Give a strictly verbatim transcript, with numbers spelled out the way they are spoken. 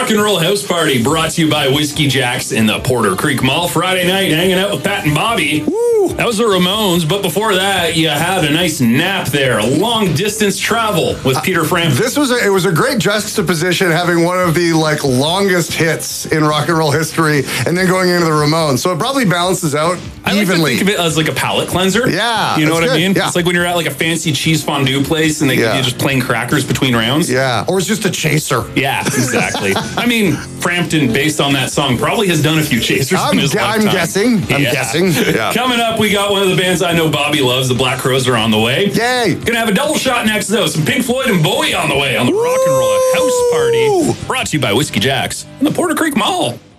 Rock and Roll House Party brought to you by Whiskey Jacks in the Porter Creek Mall. Friday night, hanging out with Pat and Bobby. Woo! That was the Ramones, but before that, you had a nice nap there. Long distance travel with Peter Frampton. This was a, it was a great juxtaposition, having one of the like longest hits in rock and roll history, and then going into the Ramones. So it probably balances out I evenly. like to think of it as like a palate cleanser. Yeah, you know what that's I good. mean? Yeah. It's like when you're at like a fancy cheese fondue place and they Yeah. give you just plain crackers between rounds. Yeah, or it's just a chaser. Yeah, exactly. I mean, Frampton, based on that song, probably has done a few chasers I'm, in his gu- I'm lifetime. guessing. I'm Yeah. guessing. Yeah. Coming up, we got one of the bands I know Bobby loves. The Black Crowes are on the way. Yay! Gonna have a double shot next, though. Some Pink Floyd and Bowie on the way on the Rock and Roll House Party. Brought to you by Whiskey Jacks in the Porter Creek Mall.